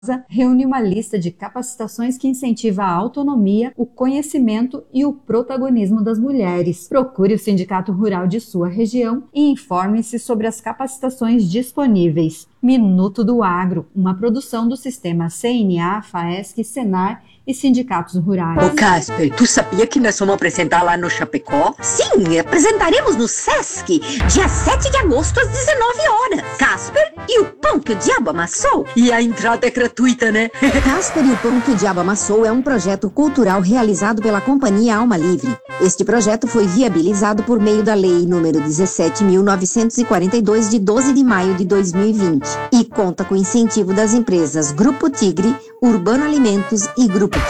reúne uma lista de capacitações que incentiva a autonomia, o conhecimento e o protagonismo das mulheres. Procure o Sindicato Rural de sua região e informe-se sobre as capacitações disponíveis. Minuto do Agro, uma produção do sistema CNA, FAESC, Senar e sindicatos rurais. Ô Casper, tu sabia que nós vamos apresentar lá no Chapecó? Sim, apresentaremos no Sesc, dia 7 de agosto às 19 horas. Casper e o pão que o diabo amassou. E a entrada é gratuita, né? Casper e o pão que o diabo amassou é um projeto cultural realizado pela Companhia Alma Livre. Este projeto foi viabilizado por meio da Lei nº 17.942, de 12 de maio de 2020 e conta com incentivo das empresas Grupo Tigre, Urbano Alimentos e Grupo